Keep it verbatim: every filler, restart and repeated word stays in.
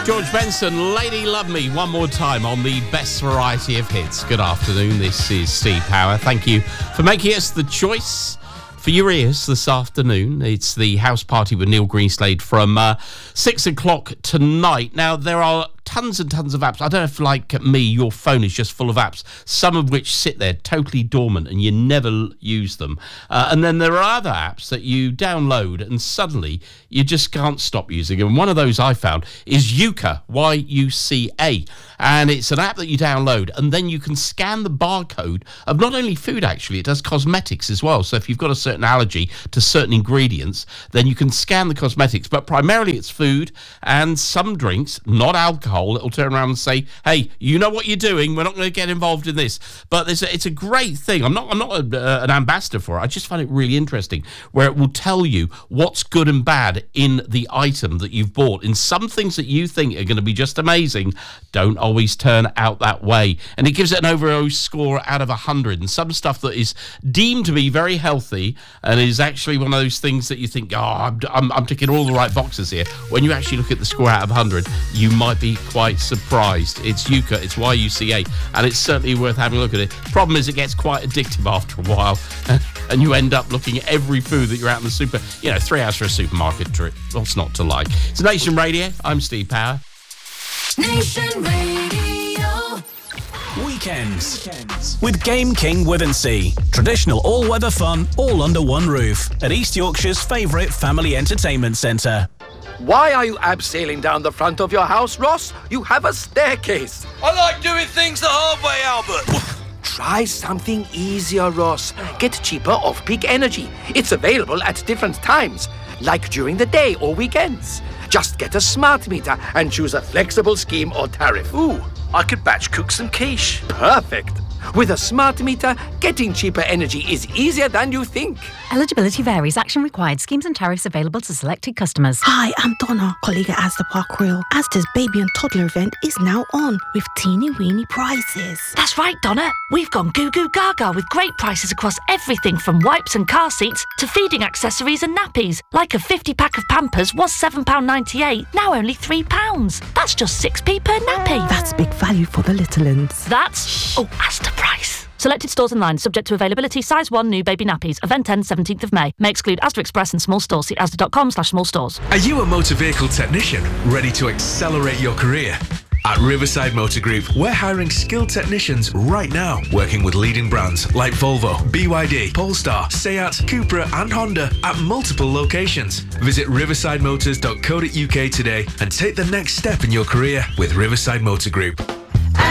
George Benson, Lady Love Me, one more time on the best variety of hits. Good afternoon, this is Steve Power. Thank you for making us the choice for your ears this afternoon. It's the house party with Neil Greenslade from uh, six o'clock tonight. Now, there are tons and tons of apps. I don't know if, like me, your phone is just full of apps, some of which sit there totally dormant and you never l- use them. Uh, and then there are other apps that you download and suddenly you just can't stop using. And one of those I found is Yuka, Y U C A. And it's an app that you download and then you can scan the barcode of not only food, actually, it does cosmetics as well. So if you've got a certain allergy to certain ingredients, then you can scan the cosmetics. But primarily it's food and some drinks, not alcohol. It'll turn around and say, hey, you know what you're doing, we're not going to get involved in this. But there's a, it's a great thing. I'm not I'm not a, uh, an ambassador for it. I just find it really interesting where it will tell you what's good and bad in the item that you've bought. And some things that you think are going to be just amazing don't always turn out that way. And it gives it an overall score out of one hundred. And some stuff that is deemed to be very healthy and is actually one of those things that you think, oh, I'm, I'm, I'm ticking all the right boxes here. When you actually look at the score out of one hundred, you might be quite surprised. It's Yuka, it's Y U C A, and it's certainly worth having a look at it. Problem is, it gets quite addictive after a while, and you end up looking at every food that you're out in the super, you know, three hours for a supermarket trip. What's not to like? It's Nation Radio. I'm Steve Power. Nation Radio. Weekends. Weekends with Game King Withensea. Traditional all-weather fun, all under one roof at East Yorkshire's favourite family entertainment centre. Why are you abseiling down the front of your house, Ross? You have a staircase. I like doing things the hard way, Albert. Try something easier, Ross. Get cheaper off-peak energy. It's available at different times, like during the day or weekends. Just get a smart meter and choose a flexible scheme or tariff. Ooh, I could batch cook some quiche. Perfect. With a smart meter, getting cheaper energy is easier than you think. Eligibility varies. Action required. Schemes and tariffs available to selected customers. Hi, I'm Donna, colleague at Asda Park Royal. Asda's baby and toddler event is now on with teeny weeny prizes. That's right, Donna. We've gone goo goo gaga with great prices across everything from wipes and car seats to feeding accessories and nappies. Like a fifty pack of Pampers was seven pounds ninety-eight, now only three pounds. That's just six p per nappy. That's big value for the little uns. That's, oh, Asda price. Selected stores online, subject to availability, size one, new baby nappies. Event ends seventeenth of May. May exclude Asda Express and small stores. See asda.com slash small stores. Are you a motor vehicle technician ready to accelerate your career? At Riverside Motor Group, we're hiring skilled technicians right now, working with leading brands like Volvo, B Y D, Polestar, Seat, Cupra and Honda at multiple locations. Visit riverside motors dot co dot uk today and take the next step in your career with Riverside Motor Group.